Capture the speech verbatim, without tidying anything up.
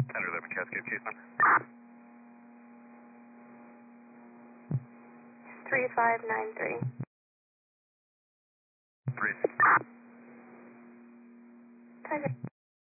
Center eleven, Cascade case number. three five nine three. Three. Tiger.